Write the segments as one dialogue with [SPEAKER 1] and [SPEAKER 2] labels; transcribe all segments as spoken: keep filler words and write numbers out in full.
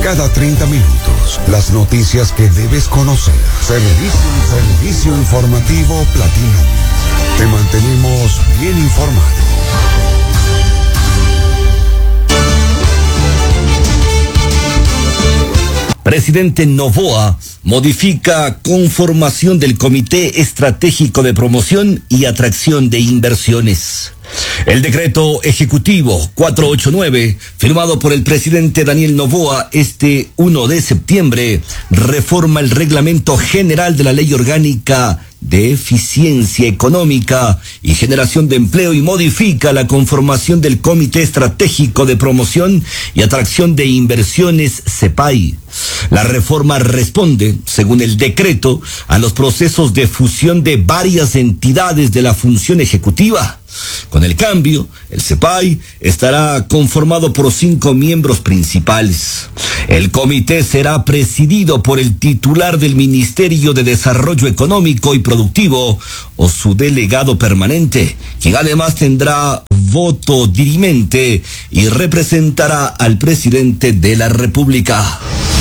[SPEAKER 1] Cada treinta minutos, las noticias que debes conocer. Servicio, servicio informativo Platino. Te mantenemos bien informado.
[SPEAKER 2] Presidente Noboa modifica conformación del Comité Estratégico de Promoción y Atracción de Inversiones. El decreto ejecutivo cuatrocientos ochenta y nueve, firmado por el presidente Daniel Noboa este primero de septiembre, reforma el reglamento general de la Ley Orgánica de Eficiencia Económica y Generación de Empleo y modifica la conformación del Comité Estratégico de Promoción y Atracción de Inversiones, CEPAI. La reforma responde, según el decreto, a los procesos de fusión de varias entidades de la función ejecutiva. Con el cambio, el CEPAI estará conformado por cinco miembros principales. El comité será presidido por el titular del Ministerio de Desarrollo Económico y Productivo o su delegado permanente, quien además tendrá voto dirimente y representará al presidente de la República.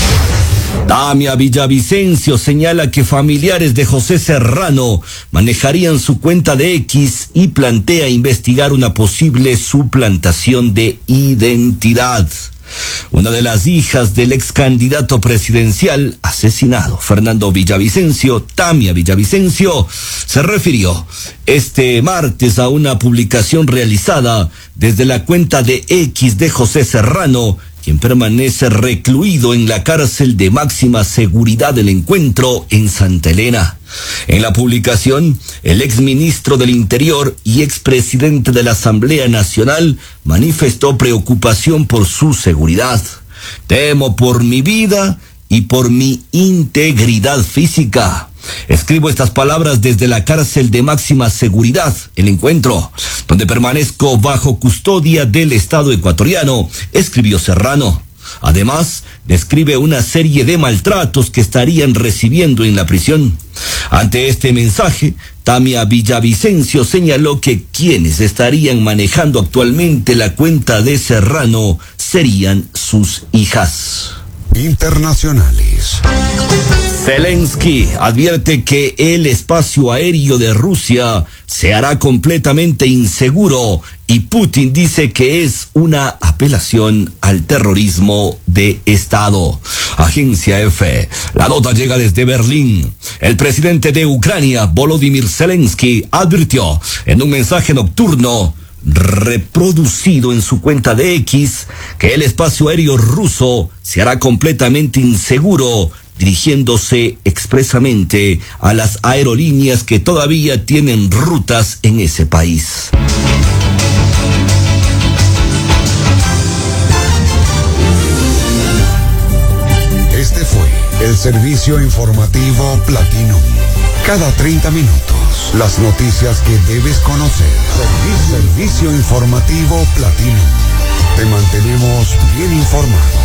[SPEAKER 2] Tamia Villavicencio señala que familiares de José Serrano manejarían su cuenta de X y plantea investigar una posible suplantación de identidad. Una de las hijas del ex candidato presidencial asesinado, Fernando Villavicencio, Tamia Villavicencio, se refirió este martes a una publicación realizada desde la cuenta de X de José Serrano, quien permanece recluido en la cárcel de máxima seguridad del Encuentro en Santa Elena. En la publicación, el exministro del Interior y expresidente de la Asamblea Nacional manifestó preocupación por su seguridad. Temo por mi vida y por mi integridad física. Escribo estas palabras desde la cárcel de máxima seguridad, El Encuentro, donde permanezco bajo custodia del Estado ecuatoriano, escribió Serrano. Además, describe una serie de maltratos que estarían recibiendo en la prisión. Ante este mensaje, Tamia Villavicencio señaló que quienes estarían manejando actualmente la cuenta de Serrano serían sus hijas.
[SPEAKER 1] Internacionales.
[SPEAKER 2] Zelensky advierte que el espacio aéreo de Rusia se hará completamente inseguro y Putin dice que es una apelación al terrorismo de Estado. Agencia F. La nota llega desde Berlín. El presidente de Ucrania, Volodymyr Zelensky, advirtió en un mensaje nocturno reproducido en su cuenta de X que el espacio aéreo ruso se hará completamente inseguro, dirigiéndose expresamente a las aerolíneas que todavía tienen rutas en ese país.
[SPEAKER 1] Este fue el servicio informativo Platino. Cada treinta minutos, las noticias que debes conocer. Servicio, servicio informativo Platino. Te mantenemos bien informado.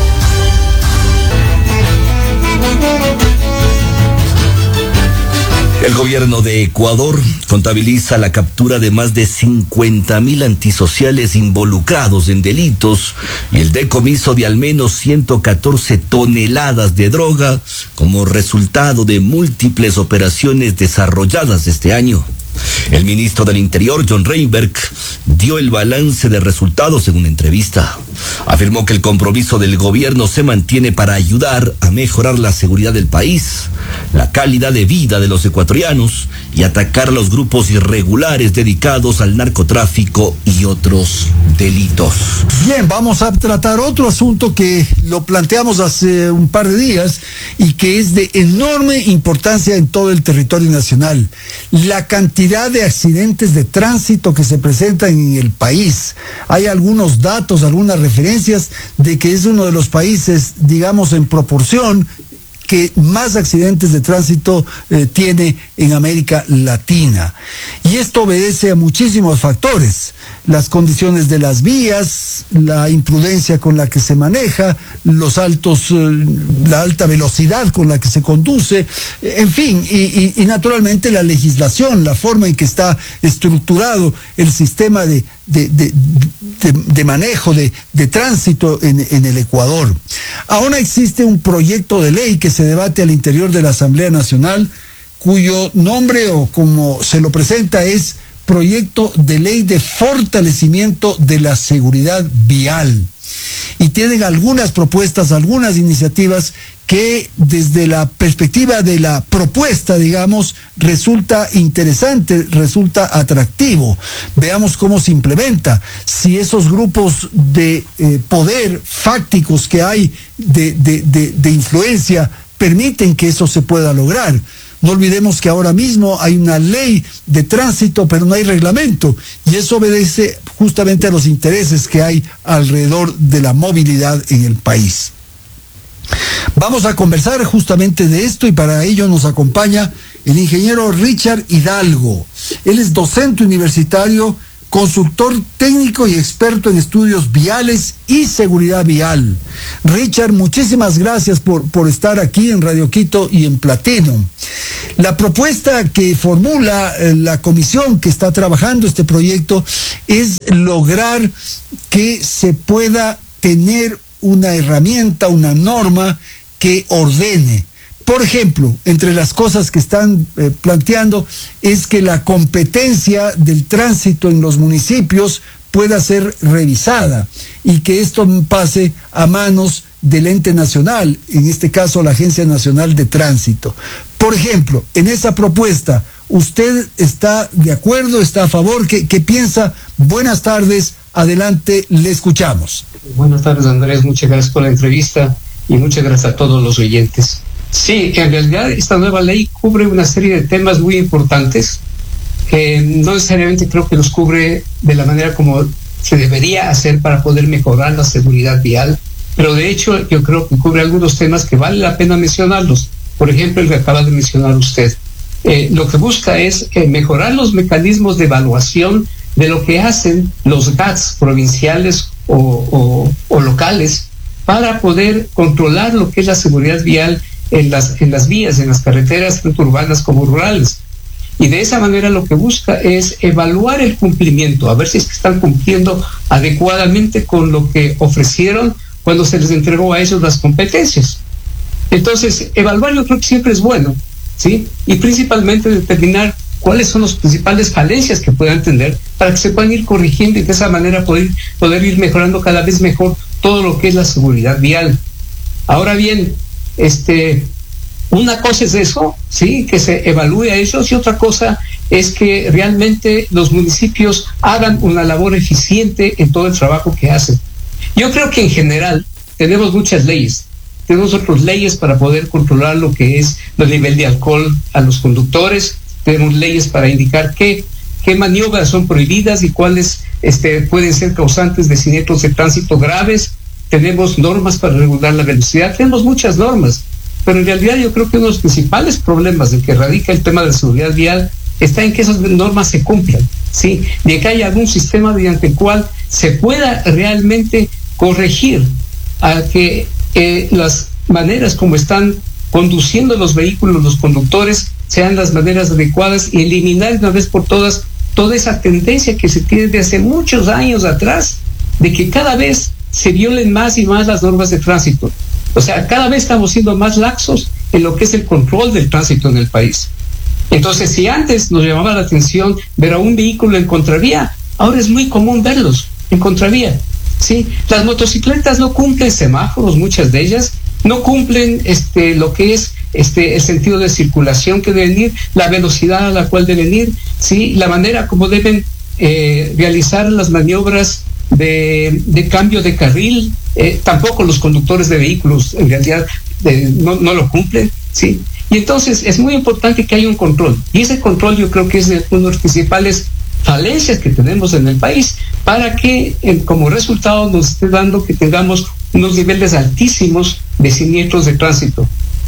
[SPEAKER 2] El gobierno de Ecuador contabiliza la captura de más de cincuenta mil antisociales involucrados en delitos y el decomiso de al menos ciento catorce toneladas de droga como resultado de múltiples operaciones desarrolladas este año. El ministro del Interior, John Reinberg, dio el balance de resultados en una entrevista. Afirmó que el compromiso del gobierno se mantiene para ayudar a mejorar la seguridad del país, la calidad de vida de los ecuatorianos y atacar a los grupos irregulares dedicados al narcotráfico y otros delitos.
[SPEAKER 3] Bien, vamos a tratar otro asunto que lo planteamos hace un par de días y que es de enorme importancia en todo el territorio nacional. La cantidad de accidentes de tránsito que se presentan en el país. Hay algunos datos, algunas referencias de que es uno de los países, digamos, en proporción que más accidentes de tránsito eh, tiene en América Latina. Y esto obedece a muchísimos factores: las condiciones de las vías, la imprudencia con la que se maneja, los altos, eh, la alta velocidad con la que se conduce, eh, en fin, y, y, y naturalmente la legislación, la forma en que está estructurado el sistema de de, de, de, de manejo, de, de tránsito en, en el Ecuador. Ahora existe un proyecto de ley que se debate al interior de la Asamblea Nacional, cuyo nombre o como se lo presenta es Proyecto de Ley de Fortalecimiento de la Seguridad Vial. Y tienen algunas propuestas, algunas iniciativas que desde la perspectiva de la propuesta, digamos, resulta interesante, resulta atractivo. Veamos cómo se implementa. Si esos grupos de eh, poder fácticos que hay, de, de, de, de influencia, permiten que eso se pueda lograr. No olvidemos que ahora mismo hay una ley de tránsito, pero no hay reglamento, y eso obedece justamente a los intereses que hay alrededor de la movilidad en el país. Vamos a conversar justamente de esto y para ello nos acompaña el ingeniero Richard Hidalgo. Él es docente universitario, consultor técnico y experto en estudios viales y seguridad vial. Richard, muchísimas gracias por, por estar aquí en Radio Quito y en Platino. La propuesta que formula eh, la comisión que está trabajando este proyecto es lograr que se pueda tener una herramienta, una norma que ordene. Por ejemplo, entre las cosas que están eh, planteando es que la competencia del tránsito en los municipios pueda ser revisada y que esto pase a manos del ente nacional, en este caso la Agencia Nacional de Tránsito. Por ejemplo, en esa propuesta, ¿usted está de acuerdo, está a favor? ¿Qué, qué piensa? Buenas tardes, adelante, le escuchamos.
[SPEAKER 4] Buenas tardes, Andrés, muchas gracias por la entrevista y muchas gracias a todos los oyentes. Sí, en realidad esta nueva ley cubre una serie de temas muy importantes que no necesariamente creo que los cubre de la manera como se debería hacer para poder mejorar la seguridad vial, pero de hecho yo creo que cubre algunos temas que vale la pena mencionarlos. Por ejemplo, el que acaba de mencionar usted. Eh, lo que busca es eh, mejorar los mecanismos de evaluación de lo que hacen los G A Ts provinciales o, o, o locales para poder controlar lo que es la seguridad vial en las, en las vías, en las carreteras, tanto urbanas como rurales. Y de esa manera lo que busca es evaluar el cumplimiento, a ver si es que están cumpliendo adecuadamente con lo que ofrecieron cuando se les entregó a ellos las competencias. Entonces, evaluar yo creo que siempre es bueno, ¿sí? Y principalmente determinar cuáles son las principales falencias que puedan tener para que se puedan ir corrigiendo y de esa manera poder, poder ir mejorando cada vez mejor todo lo que es la seguridad vial. Ahora bien, este, una cosa es eso, sí, que se evalúe a ellos, y otra cosa es que realmente los municipios hagan una labor eficiente en todo el trabajo que hacen. Yo creo que en general tenemos muchas leyes, tenemos otras leyes para poder controlar lo que es el nivel de alcohol a los conductores, tenemos leyes para indicar qué, qué maniobras son prohibidas y cuáles este, pueden ser causantes de siniestros de tránsito graves. Tenemos normas para regular la velocidad, tenemos muchas normas, pero en realidad yo creo que uno de los principales problemas de que radica el tema de la seguridad vial está en que esas normas se cumplan, ¿sí? De que haya algún sistema mediante el cual se pueda realmente corregir a que eh, las maneras como están conduciendo los vehículos, los conductores, sean las maneras adecuadas y eliminar de una vez por todas toda esa tendencia que se tiene de hace muchos años atrás, de que cada vez se violen más y más las normas de tránsito. O sea, cada vez estamos siendo más laxos en lo que es el control del tránsito en el país. Entonces, si antes nos llamaba la atención ver a un vehículo en contravía, ahora es muy común verlos en contravía, ¿sí? Las motocicletas no cumplen semáforos, muchas de ellas, no cumplen este, lo que es este, el sentido de circulación que deben ir, la velocidad a la cual deben ir, ¿sí? La manera como deben eh, realizar las maniobras de, de cambio de carril, eh, tampoco los conductores de vehículos en realidad eh, no, no lo cumplen, ¿sí? Y entonces es muy importante que haya un control, y ese control yo creo que es uno de los principales falencias que tenemos en el país, para que eh, como resultado nos esté dando que tengamos unos niveles altísimos de siniestros de tránsito.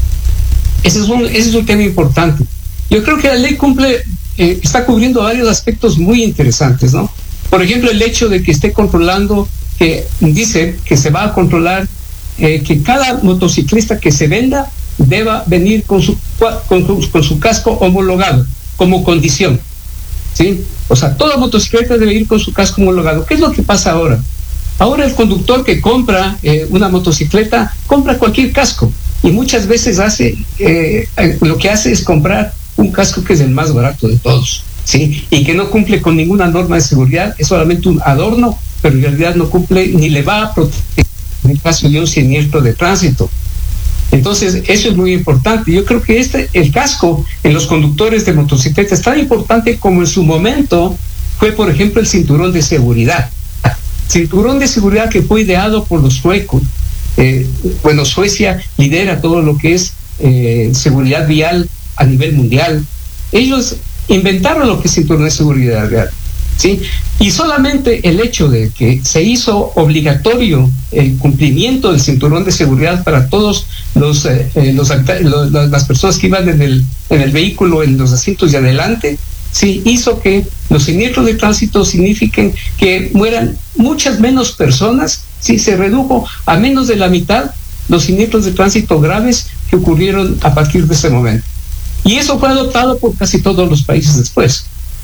[SPEAKER 4] Ese es un, ese es un tema importante. Yo creo que la ley cumple, eh, está cubriendo varios aspectos muy interesantes, ¿no? Por ejemplo, el hecho de que esté controlando, que dice que se va a controlar eh, que cada motociclista que se venda deba venir con su, con, con su casco homologado como condición. ¿sí? O sea, toda motocicleta debe ir con su casco homologado. ¿Qué es lo que pasa ahora? Ahora el conductor que compra eh, una motocicleta, compra cualquier casco y muchas veces hace, eh, lo que hace es comprar un casco que es el más barato de todos, ¿sí? Y que no cumple con ninguna norma de seguridad, es solamente un adorno, pero en realidad no cumple ni le va a proteger en el caso de un siniestro de tránsito. Entonces, eso es muy importante. Yo creo que este, el casco en los conductores de motocicletas es tan importante como en su momento fue, por ejemplo, el cinturón de seguridad. Cinturón de seguridad que fue ideado por los suecos. Eh, bueno, Suecia lidera todo lo que es eh, seguridad vial a nivel mundial. Ellos inventaron lo que es cinturón de seguridad real, ¿sí? Y solamente el hecho de que se hizo obligatorio el cumplimiento del cinturón de seguridad para todos los, eh, los, los las personas que iban en el, en el vehículo, en los asientos de adelante, sí, hizo que los siniestros de tránsito signifiquen que mueran muchas menos personas, sí, se redujo a menos de la mitad los siniestros de tránsito graves que ocurrieron a partir de ese momento. Y eso fue adoptado por casi todos los países después.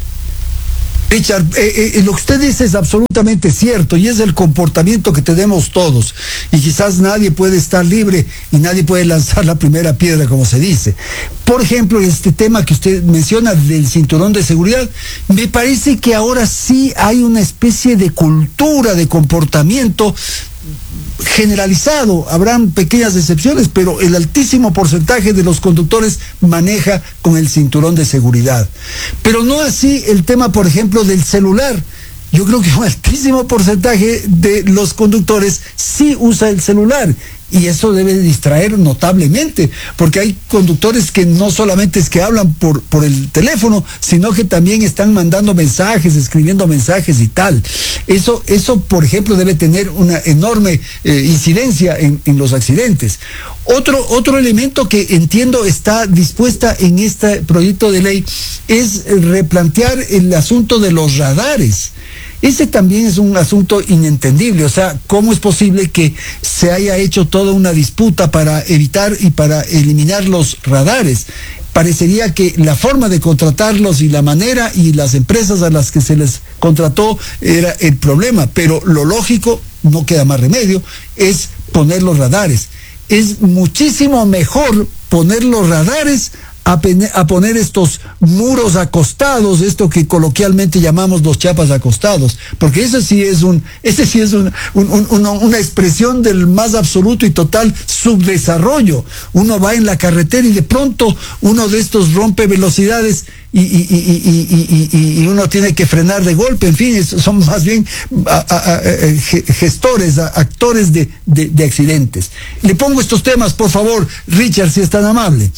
[SPEAKER 3] Richard, eh, eh, lo que usted dice es absolutamente cierto y es el comportamiento que tenemos todos y quizás nadie puede estar libre y nadie puede lanzar la primera piedra, como se dice. Por ejemplo, este tema que usted menciona del cinturón de seguridad, me parece que ahora sí hay una especie de cultura de comportamiento generalizado. Habrán pequeñas excepciones, pero el altísimo porcentaje de los conductores maneja con el cinturón de seguridad. Pero no así el tema, por ejemplo, del celular. Yo creo que un altísimo porcentaje de los conductores sí usa el celular. Y eso debe distraer notablemente, porque hay conductores que no solamente es que hablan por, por el teléfono, sino que también están mandando mensajes, escribiendo mensajes y tal. Eso, eso por ejemplo, debe tener una enorme eh, incidencia en, en los accidentes. Otro, otro elemento que entiendo está dispuesta en este proyecto de ley es replantear el asunto de los radares. Ese también es un asunto inentendible, o sea, ¿cómo es posible que se haya hecho toda una disputa para evitar y para eliminar los radares? Parecería que la forma de contratarlos y la manera y las empresas a las que se les contrató era el problema, pero lo lógico, no queda más remedio, es poner los radares. Es muchísimo mejor poner los radares A, a poner estos muros acostados, esto que coloquialmente llamamos los chapas acostados, porque ese sí es un, ese sí es un, un, un, una, una expresión del más absoluto y total subdesarrollo. Uno va en la carretera y de pronto uno de estos rompe velocidades y, y, y, y, y, y uno tiene que frenar de golpe. En fin, son más bien a, a, a, gestores, a, actores de, de, de accidentes. Le pongo estos temas, por favor, Richard, si es tan amable.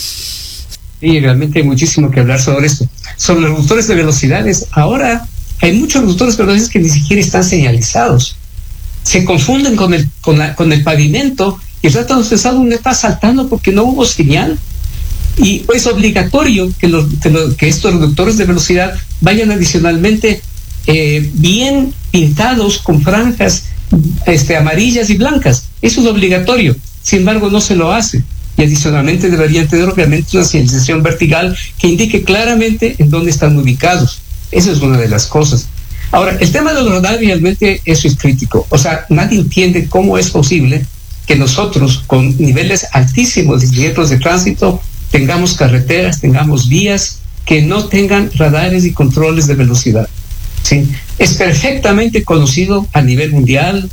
[SPEAKER 4] Sí, realmente hay muchísimo que hablar sobre esto. Sobre los reductores de velocidades, ahora hay muchos reductores de velocidades que ni siquiera están señalizados. Se confunden con el, con la, con el pavimento y el rato usado uno está saltando porque no hubo señal. Y es obligatorio que, los, que, los, que estos reductores de velocidad vayan adicionalmente eh, bien pintados con franjas este, amarillas y blancas. Eso es obligatorio. Sin embargo, no se lo hace. Y adicionalmente deberían tener obviamente una señalización vertical que indique claramente en dónde están ubicados. Esa es una de las cosas. Ahora, el tema de los radares realmente eso es crítico. O sea, nadie entiende cómo es posible que nosotros con niveles altísimos de siniestros de tránsito tengamos carreteras, tengamos vías que no tengan radares y controles de velocidad. ¿Sí? Es perfectamente conocido a nivel mundial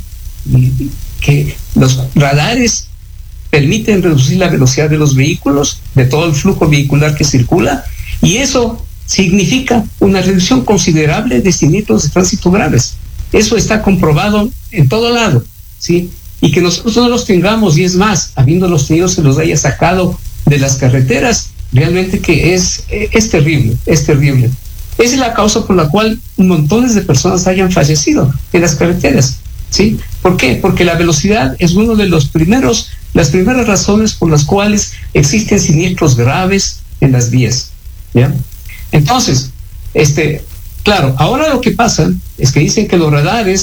[SPEAKER 4] que los radares permiten reducir la velocidad de los vehículos, de todo el flujo vehicular que circula, y eso significa una reducción considerable de siniestros de tránsito graves. Eso está comprobado en todo lado, ¿sí? Y que nosotros no los tengamos, y es más, habiéndolos tenido, se los haya sacado de las carreteras, realmente que es, es terrible, es terrible. Esa es la causa por la cual montones de personas hayan fallecido en las carreteras, ¿sí? ¿Por qué? Porque la velocidad es uno de los primeros, las primeras razones por las cuales existen siniestros graves en las vías, ¿ya? Entonces, este, claro, ahora lo que pasa es que dicen que los radares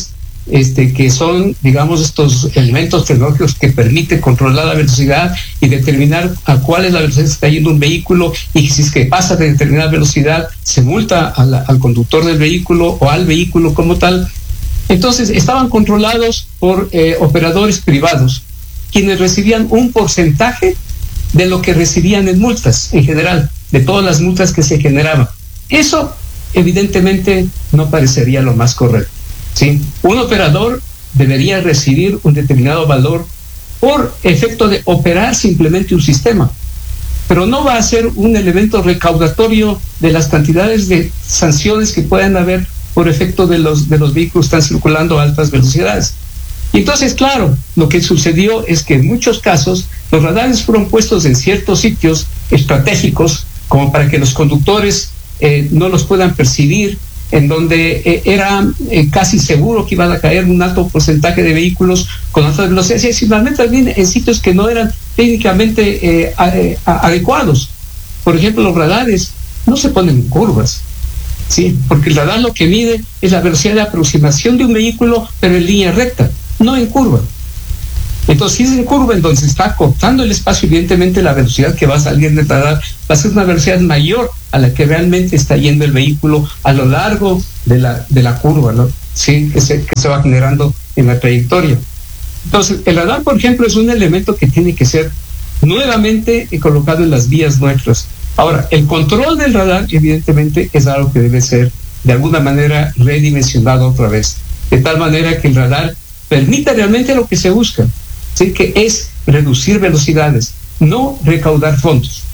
[SPEAKER 4] este, que son, digamos, estos elementos tecnológicos que permiten controlar la velocidad y determinar a cuál es la velocidad que está yendo un vehículo, y que si es que pasa de determinada velocidad se multa a la, al conductor del vehículo o al vehículo como tal. Entonces estaban controlados por eh, operadores privados, quienes recibían un porcentaje de lo que recibían en multas en general, de todas las multas que se generaban. Eso evidentemente no parecería lo más correcto, ¿sí? Un operador debería recibir un determinado valor por efecto de operar simplemente un sistema, pero no va a ser un elemento recaudatorio de las cantidades de sanciones que puedan haber por efecto de los, de los vehículos que están circulando a altas velocidades. Y entonces, claro, lo que sucedió es que en muchos casos los radares fueron puestos en ciertos sitios estratégicos, como para que los conductores eh, no los puedan percibir, en donde eh, era eh, casi seguro que iban a caer un alto porcentaje de vehículos con altas velocidades, y finalmente también en sitios que no eran técnicamente eh, a, a, adecuados. Por ejemplo, los radares no se ponen en curvas, ¿sí? Porque el radar lo que mide es la velocidad de aproximación de un vehículo, pero en línea recta, no en curva. Entonces, si es en curva en donde se está cortando el espacio, evidentemente la velocidad que va a salir del radar va a ser una velocidad mayor a la que realmente está yendo el vehículo a lo largo de la, de la curva, ¿no? Sí, que se, que se va generando en la trayectoria. Entonces, el radar, por ejemplo, es un elemento que tiene que ser nuevamente colocado en las vías nuestras. Ahora, el control del radar, evidentemente, es algo que debe ser de alguna manera redimensionado otra vez, de tal manera que el radar permita realmente lo que se busca, ¿sí? Que es reducir velocidades, no recaudar fondos.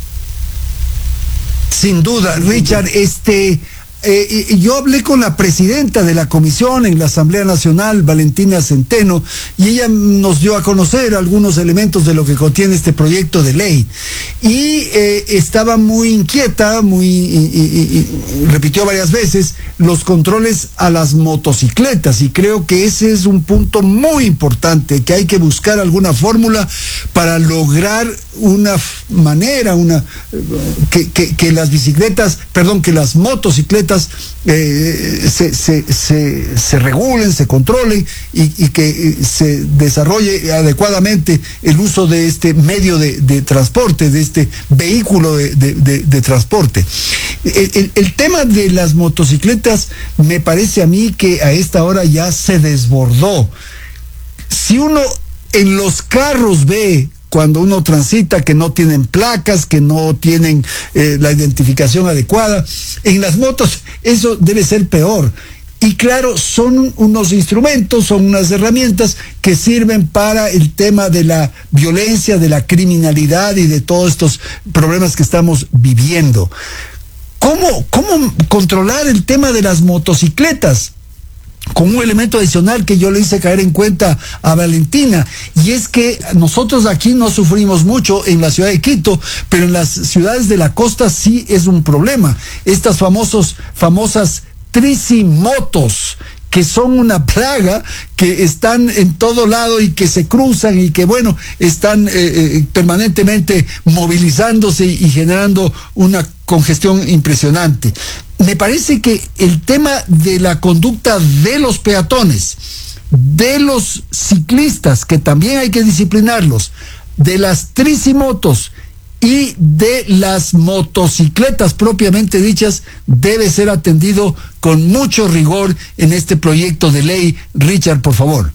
[SPEAKER 3] Sin duda, Richard, este... Eh, yo hablé con la presidenta de la comisión en la Asamblea Nacional, Valentina Centeno, y ella nos dio a conocer algunos elementos de lo que contiene este proyecto de ley. Y eh, estaba muy inquieta, muy y, y, y repitió varias veces los controles a las motocicletas, y creo que ese es un punto muy importante, que hay que buscar alguna fórmula para lograr una manera, una que, que, que las bicicletas, perdón, que las motocicletas Eh, se, se, se, se regulen, se controlen y, y que eh, se desarrolle adecuadamente el uso de este medio de, de transporte, de este vehículo de, de, de, de transporte. El, el, el tema de las motocicletas me parece a mí que a esta hora ya se desbordó. Si uno en los carros ve, cuando uno transita, que no tienen placas, que no tienen eh, la identificación adecuada, en las motos eso debe ser peor. Y claro, son unos instrumentos, son unas herramientas que sirven para el tema de la violencia, de la criminalidad y de todos estos problemas que estamos viviendo. ¿Cómo, cómo controlar el tema de las motocicletas? Con un elemento adicional que yo le hice caer en cuenta a Valentina, y es que nosotros aquí no sufrimos mucho en la ciudad de Quito, pero en las ciudades de la costa sí es un problema. Estas famosos, famosas tricimotos, que son una plaga, que están en todo lado y que se cruzan y que, bueno, están eh, eh, permanentemente movilizándose y generando una congestión impresionante. Me parece que el tema de la conducta de los peatones, de los ciclistas, que también hay que disciplinarlos, de las tricimotos y de las motocicletas propiamente dichas, debe ser atendido con mucho rigor en este proyecto de ley. Richard, por favor.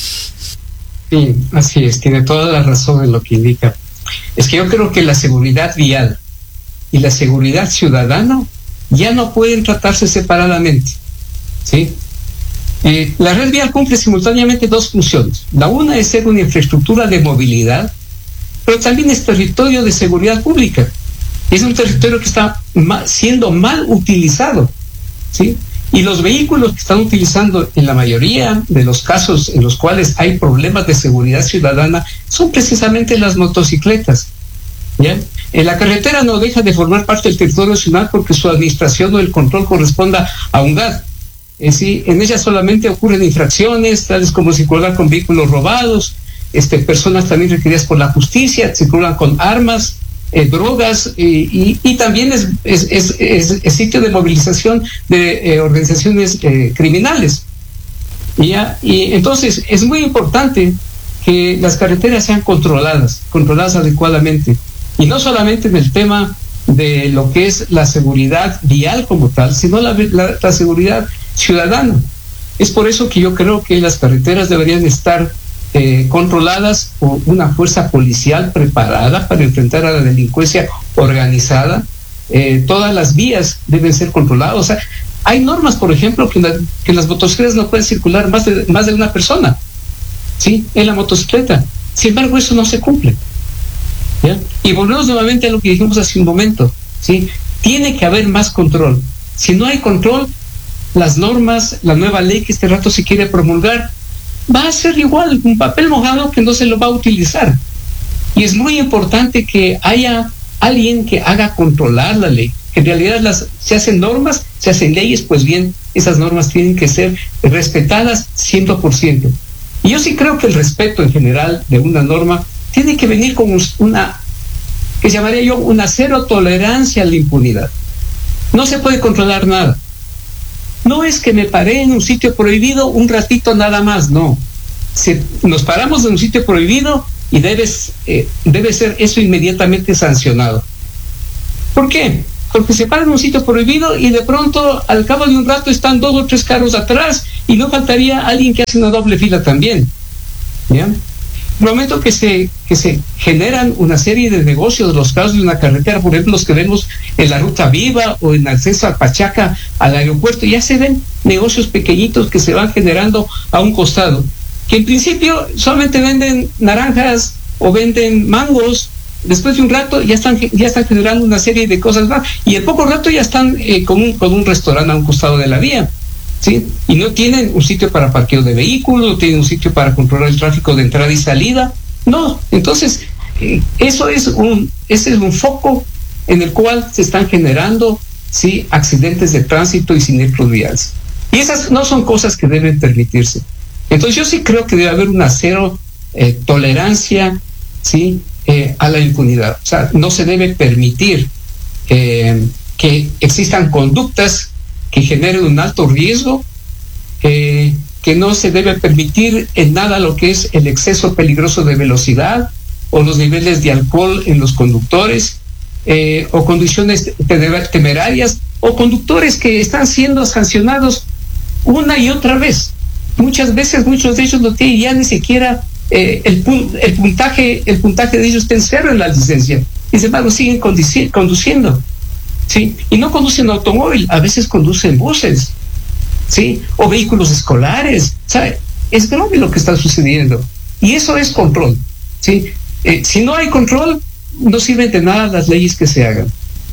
[SPEAKER 4] Sí, así es, tiene toda la razón en lo que indica. Es que yo creo que la seguridad vial y la seguridad ciudadana ya no pueden tratarse separadamente, ¿sí? Eh, la red vial cumple simultáneamente dos funciones. La una es ser una infraestructura de movilidad, pero también es territorio de seguridad pública. Es un territorio que está ma- siendo mal utilizado, ¿sí? Y los vehículos que están utilizando en la mayoría de los casos en los cuales hay problemas de seguridad ciudadana son precisamente las motocicletas, ¿ya? En la carretera no deja de formar parte del territorio nacional porque su administración o el control corresponda a un G A D. Es decir, en ella solamente ocurren infracciones, tales como circular con vehículos robados, este, personas también requeridas por la justicia, circulan con armas, eh, drogas, eh, y, y también es, es, es, es, es sitio de movilización de eh, organizaciones eh, criminales. Y, ya, y entonces es muy importante que las carreteras sean controladas, controladas adecuadamente. Y no solamente en el tema de lo que es la seguridad vial como tal, sino la, la, la seguridad ciudadana. Es por eso que yo creo que las carreteras deberían estar eh, controladas por una fuerza policial preparada para enfrentar a la delincuencia organizada. Eh, todas las vías deben ser controladas. O sea, hay normas, por ejemplo, que, la, que las motocicletas no pueden circular más de, más de una persona, ¿sí?, en la motocicleta. Sin embargo, eso no se cumple, ¿ya? Y volvemos nuevamente a lo que dijimos hace un momento, ¿sí? Tiene que haber más control. Si no hay control, las normas, la nueva ley que este rato se quiere promulgar, va a ser igual, un papel mojado que no se lo va a utilizar. Y es muy importante que haya alguien que haga controlar la ley. En realidad las, se hacen normas, se hacen leyes, pues bien, esas normas tienen que ser respetadas cien por ciento. Y yo sí creo que el respeto en general de una norma tiene que venir con una, que llamaría yo, una cero tolerancia a la impunidad. No se puede controlar nada. No es que me paré en un sitio prohibido un ratito nada más, no. Se, nos paramos en un sitio prohibido y debes, eh, debe ser eso inmediatamente sancionado. ¿Por qué? Porque se paran en un sitio prohibido y de pronto al cabo de un rato están dos o tres carros atrás y no faltaría alguien que hace una doble fila también, ¿ya? En el momento que se, que se generan una serie de negocios, los casos de una carretera, por ejemplo, los que vemos en la Ruta Viva o en acceso a Pachaca, al aeropuerto, ya se ven negocios pequeñitos que se van generando a un costado, que en principio solamente venden naranjas o venden mangos. Después de un rato ya están ya están generando una serie de cosas más y en poco rato ya están eh, con, un, con un restaurante a un costado de la vía, ¿sí? Y no tienen un sitio para parqueo de vehículos, no tienen un sitio para controlar el tráfico de entrada y salida. No, entonces eh, eso es un ese es un foco en el cual se están generando, ¿sí?, accidentes de tránsito y siniestros viales. Y esas no son cosas que deben permitirse. Entonces yo sí creo que debe haber una cero eh, tolerancia, ¿sí?, Eh, a la impunidad. O sea, no se debe permitir eh, que existan conductas que generen un alto riesgo, eh, que no se debe permitir en nada lo que es el exceso peligroso de velocidad o los niveles de alcohol en los conductores, eh, o condiciones temerarias o conductores que están siendo sancionados una y otra vez. Muchas veces muchos de ellos no tienen ya ni siquiera Eh, el, el puntaje el puntaje de ellos está en cero en la licencia y sin embargo siguen conduci- conduciendo, ¿sí? Y no conducen automóvil, a veces conducen buses, ¿sí?, o vehículos escolares. O sea, es grave lo que está sucediendo y eso es control, ¿sí? Eh, si no hay control, no sirven de nada las leyes que se hagan.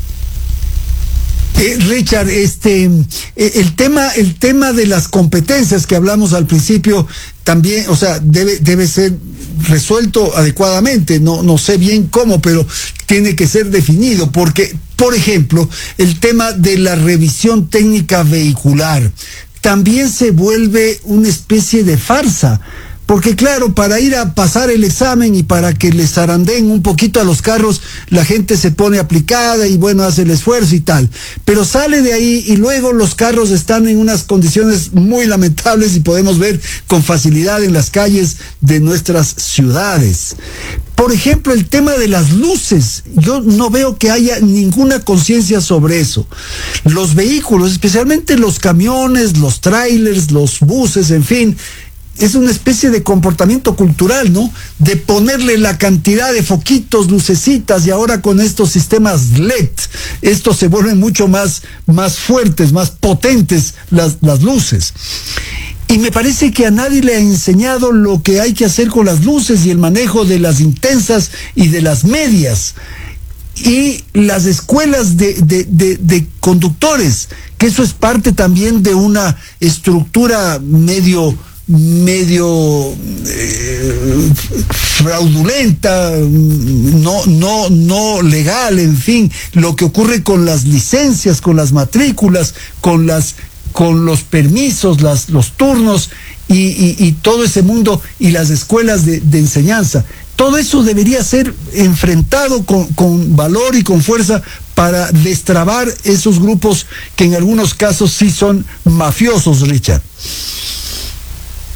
[SPEAKER 3] Eh, Richard, este, eh, el tema, el tema de las competencias que hablamos al principio también, o sea, debe, debe ser resuelto adecuadamente. No, no sé bien cómo, pero tiene que ser definido, porque, por ejemplo, el tema de la revisión técnica vehicular también se vuelve una especie de farsa. Porque claro, para ir a pasar el examen y para que les zarandeen un poquito a los carros, la gente se pone aplicada y bueno, hace el esfuerzo y tal. Pero sale de ahí y luego los carros están en unas condiciones muy lamentables y podemos ver con facilidad en las calles de nuestras ciudades. Por ejemplo, el tema de las luces, yo no veo que haya ninguna conciencia sobre eso. Los vehículos, especialmente los camiones, los trailers, los buses, en fin, es una especie de comportamiento cultural, ¿no? De ponerle la cantidad de foquitos, lucecitas, y ahora con estos sistemas L E D, estos se vuelven mucho más, más fuertes, más potentes las, las luces. Y me parece que a nadie le ha enseñado lo que hay que hacer con las luces y el manejo de las intensas y de las medias. Y las escuelas de, de, de, de conductores, que eso es parte también de una estructura medio... medio eh, fraudulenta, no, no, no legal, en fin, lo que ocurre con las licencias, con las matrículas, con las, con los permisos, las, los turnos y, y, y todo ese mundo y las escuelas de, de enseñanza. Todo eso debería ser enfrentado con, con valor y con fuerza para destrabar esos grupos que en algunos casos sí son mafiosos, Richard.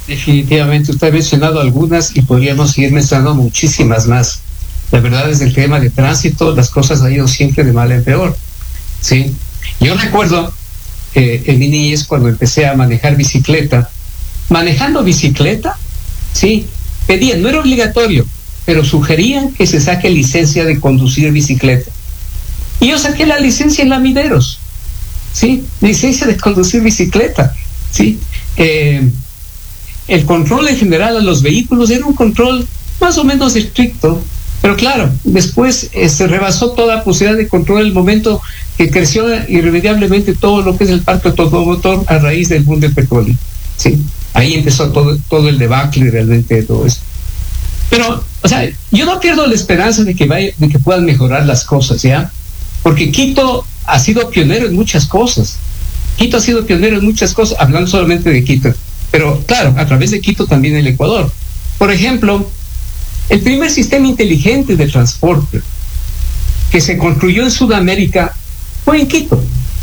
[SPEAKER 4] Definitivamente, usted ha mencionado algunas y podríamos seguir mencionando muchísimas más. La verdad es el tema de tránsito, las cosas han ido siempre de mal en peor. ¿Sí? Yo recuerdo eh, en mi niñez cuando empecé a manejar bicicleta, manejando bicicleta, sí, pedían, no era obligatorio, pero sugerían que se saque licencia de conducir bicicleta. Y yo saqué la licencia en Lamideros, sí, licencia de conducir bicicleta, sí. Eh, el control en general a los vehículos era un control más o menos estricto, pero claro, después eh, se rebasó toda posibilidad de control en el momento que creció irremediablemente todo lo que es el parque automotor a raíz del boom del petróleo, sí. Ahí empezó todo, todo el debacle realmente de todo eso. Pero, o sea, yo no pierdo la esperanza de que vaya, de que puedan mejorar las cosas, ¿ya? Porque Quito ha sido pionero en muchas cosas. Quito ha sido pionero en muchas cosas, hablando solamente de Quito. Pero, claro, a través de Quito también el Ecuador. Por ejemplo, el primer sistema inteligente de transporte que se construyó en Sudamérica fue en Quito.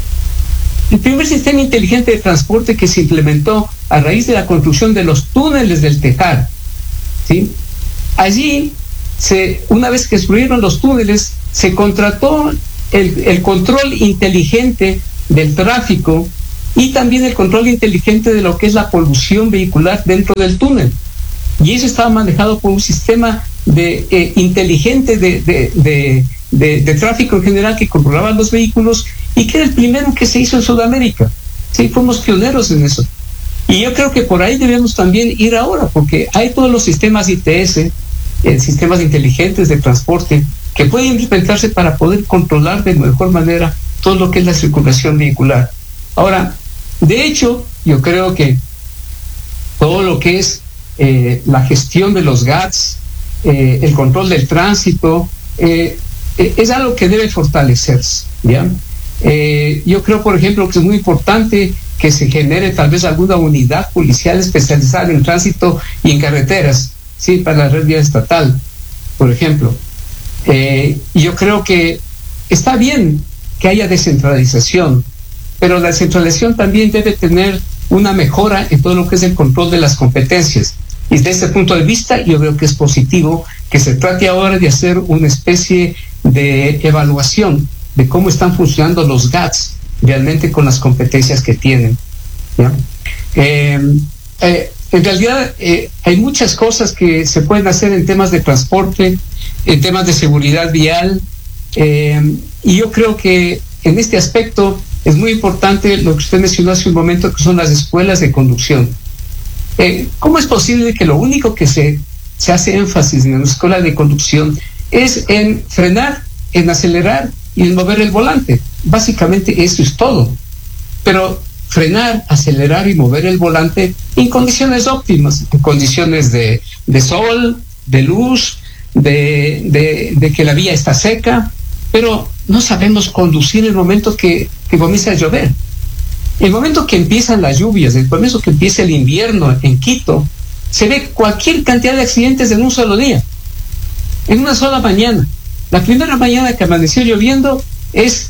[SPEAKER 4] El primer sistema inteligente de transporte que se implementó a raíz de la construcción de los túneles del Tejar, ¿sí? Allí, se, una vez que construyeron los túneles, se contrató el, el control inteligente del tráfico y también el control inteligente de lo que es la polución vehicular dentro del túnel. Y eso estaba manejado por un sistema de, eh, inteligente de, de, de, de, de tráfico en general que controlaba los vehículos y que era el primero que se hizo en Sudamérica. Sí, fuimos pioneros en eso. Y yo creo que por ahí debemos también ir ahora, porque hay todos los sistemas I T S, eh, sistemas inteligentes de transporte, que pueden implementarse para poder controlar de mejor manera todo lo que es la circulación vehicular. Ahora, de hecho, yo creo que todo lo que es eh, la gestión de los G A T S, eh, el control del tránsito, eh, eh, es algo que debe fortalecerse, ¿ya? Eh, yo creo, por ejemplo, que es muy importante que se genere tal vez alguna unidad policial especializada en tránsito y en carreteras, sí, para la red vial estatal, por ejemplo. Eh, yo creo que está bien que haya descentralización, pero la descentralización también debe tener una mejora en todo lo que es el control de las competencias. Y desde ese punto de vista, yo veo que es positivo que se trate ahora de hacer una especie de evaluación de cómo están funcionando los G A T S realmente con las competencias que tienen, ¿ya? Eh, eh, en realidad eh, hay muchas cosas que se pueden hacer en temas de transporte, en temas de seguridad vial, eh, y yo creo que en este aspecto es muy importante lo que usted mencionó hace un momento, que son las escuelas de conducción. Eh, ¿Cómo es posible que lo único que se, se hace énfasis en la escuela de conducción es en frenar, en acelerar y en mover el volante? Básicamente eso es todo. Pero frenar, acelerar y mover el volante en condiciones óptimas, en condiciones de, de sol, de luz, de, de, de que la vía está seca, pero no sabemos conducir el momento que, que comienza a llover. El momento que empiezan las lluvias, el momento que empieza el invierno en Quito, se ve cualquier cantidad de accidentes en un solo día, en una sola mañana. La primera mañana que amaneció lloviendo es,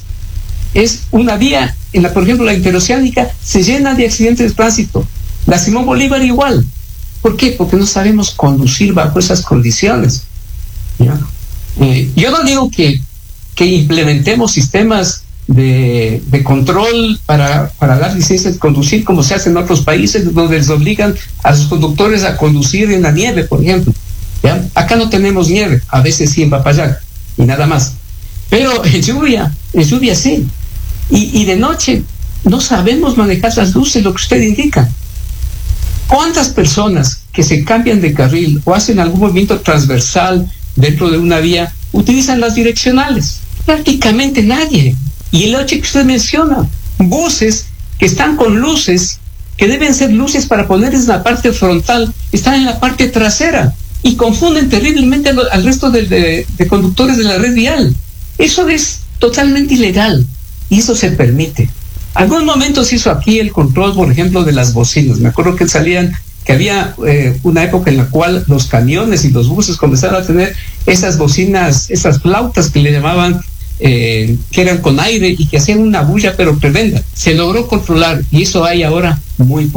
[SPEAKER 4] es una vía, en la, por ejemplo, la interoceánica se llena de accidentes de tránsito. La Simón Bolívar igual. ¿Por qué? Porque no sabemos conducir bajo esas condiciones, ¿ya? Eh, yo no digo que, que implementemos sistemas de, de control para, para dar licencias de conducir como se hace en otros países donde les obligan a sus conductores a conducir en la nieve, por ejemplo, ¿ya? Acá no tenemos nieve, a veces sí en Papayacta y nada más, pero en lluvia, en lluvia sí, y, y de noche no sabemos manejar las luces, lo que usted indica. ¿Cuántas personas que se cambian de carril o hacen algún movimiento transversal dentro de una vía utilizan las direccionales? Prácticamente nadie. Y el hecho que usted menciona, buses que están con luces, que deben ser luces para ponerles en la parte frontal, están en la parte trasera y confunden terriblemente al, al resto de, de, de conductores de la red vial. Eso es totalmente ilegal y eso se permite. Algún momento se hizo aquí el control, por ejemplo, de las bocinas. Me acuerdo que salían, que había eh, una época en la cual los camiones y los buses comenzaron a tener esas bocinas, esas flautas que le llamaban, eh, que eran con aire y que hacían una bulla pero tremenda. Se logró controlar y eso hay ahora muy poco.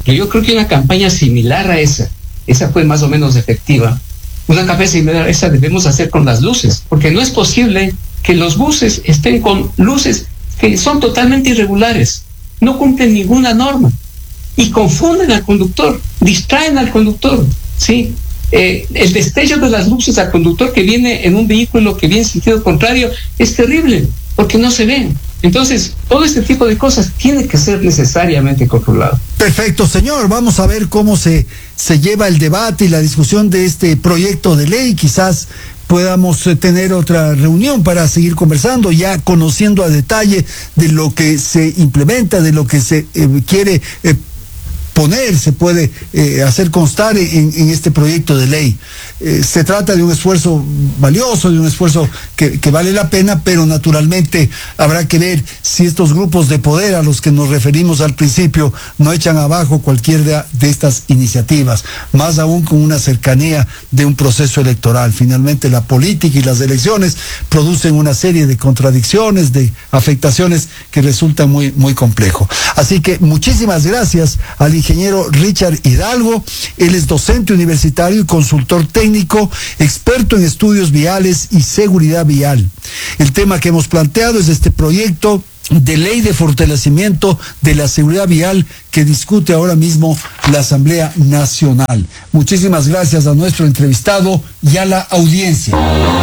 [SPEAKER 4] Pero yo creo que una campaña similar a esa, esa fue más o menos efectiva. Una campaña similar a esa debemos hacer con las luces, porque no es posible que los buses estén con luces que son totalmente irregulares, no cumplen ninguna norma y confunden al conductor, distraen al conductor, ¿sí? Eh, el destello de las luces al conductor que viene en un vehículo que viene en sentido contrario es terrible, porque no se ven. Entonces, todo este tipo de cosas tiene que ser necesariamente controlado.
[SPEAKER 3] Perfecto, señor. Vamos a ver cómo se, se lleva el debate y la discusión de este proyecto de ley. Quizás podamos eh, tener otra reunión para seguir conversando, ya conociendo a detalle de lo que se implementa, de lo que se eh, quiere eh, poner, se puede eh, hacer constar en, en este proyecto de ley. Eh, se trata de un esfuerzo valioso, de un esfuerzo que, que vale la pena, pero naturalmente habrá que ver si estos grupos de poder a los que nos referimos al principio no echan abajo cualquier de, de estas iniciativas, más aún con una cercanía de un proceso electoral. Finalmente la política y las elecciones producen una serie de contradicciones, de afectaciones que resultan muy, muy complejo. Así que muchísimas gracias al ingeniero Richard Hidalgo. Él es docente universitario y consultor técnico, experto en estudios viales y seguridad vial. El tema que hemos planteado es este proyecto de ley de fortalecimiento de la seguridad vial que discute ahora mismo la Asamblea Nacional. Muchísimas gracias a nuestro entrevistado y a la audiencia.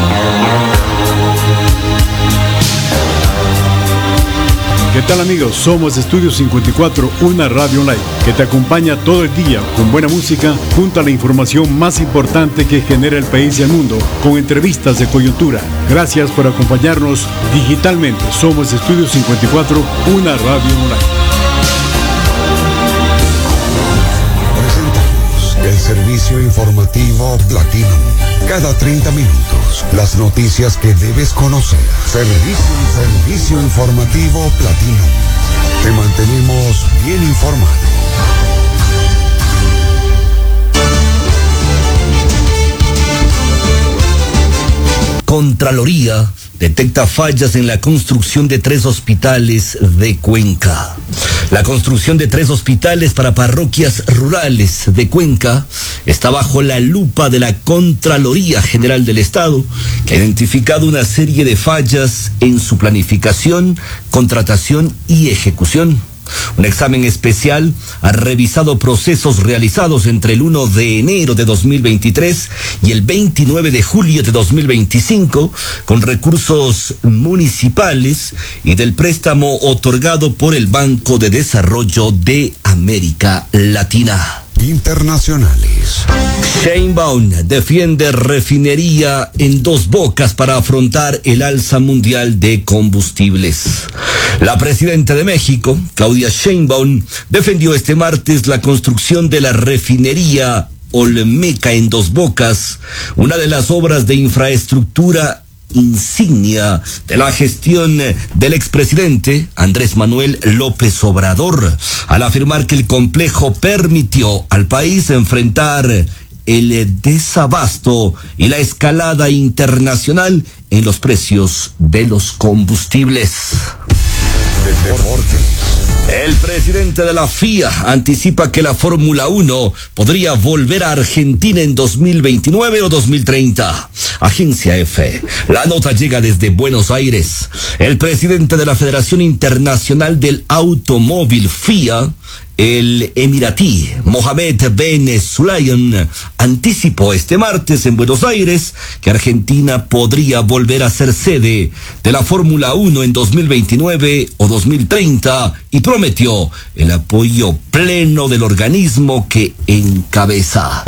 [SPEAKER 5] ¿Qué tal, amigos? Somos Estudio cincuenta y cuatro, una radio online que te acompaña todo el día con buena música junto a la información más importante que genera el país y el mundo, con entrevistas de coyuntura. Gracias por acompañarnos digitalmente. Somos Estudio cincuenta y cuatro, una radio online.
[SPEAKER 1] Presentamos el servicio informativo Platinum. Cada treinta minutos, las noticias que debes conocer. Servicio, servicio informativo Platinum. Te mantenemos bien informado.
[SPEAKER 2] Contraloría detecta fallas en la construcción de tres hospitales de Cuenca. La construcción de tres hospitales para parroquias rurales de Cuenca está bajo la lupa de la Contraloría General del Estado, que ha identificado una serie de fallas en su planificación, contratación y ejecución. Un examen especial ha revisado procesos realizados entre el primero de enero de dos mil veintitrés y el veintinueve de julio de dos mil veinticinco con recursos municipales y del préstamo otorgado por el Banco de Desarrollo de América Latina.
[SPEAKER 1] Internacionales.
[SPEAKER 2] Sheinbaum defiende refinería en Dos Bocas para afrontar el alza mundial de combustibles. La presidenta de México, Claudia Sheinbaum, defendió este martes la construcción de la refinería Olmeca en Dos Bocas, una de las obras de infraestructura insignia de la gestión del expresidente Andrés Manuel López Obrador, al afirmar que el complejo permitió al país enfrentar el desabasto y la escalada internacional en los precios de los combustibles.
[SPEAKER 1] Deportes.
[SPEAKER 2] El presidente de la F I A anticipa que la Fórmula uno podría volver a Argentina en dos mil veintinueve o dos mil treinta. Agencia F. La nota llega desde Buenos Aires. El presidente de la Federación Internacional del Automóvil F I A, el emiratí Mohammed Ben Sulayem, anticipó este martes en Buenos Aires que Argentina podría volver a ser sede de la Fórmula uno en dos mil veintinueve o dos mil treinta y prometió el apoyo pleno del organismo que encabeza.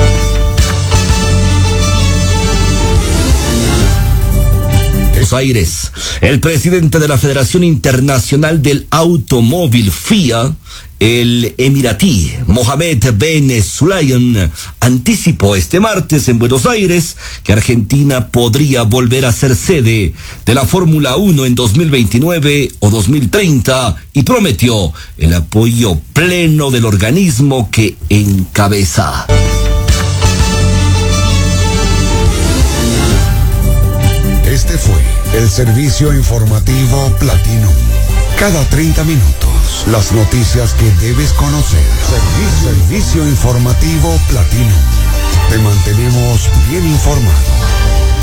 [SPEAKER 2] Buenos Aires. El presidente de la Federación Internacional del Automóvil F I A, el emiratí Mohammed Ben Sulayem, anticipó este martes en Buenos Aires que Argentina podría volver a ser sede de la Fórmula uno en dos mil veintinueve o dos mil treinta y prometió el apoyo pleno del organismo que encabeza.
[SPEAKER 1] Este fue el servicio informativo Platinum. Cada treinta minutos, Las noticias que debes conocer. Servicio, Servicio informativo Platino. Te mantenemos bien informado.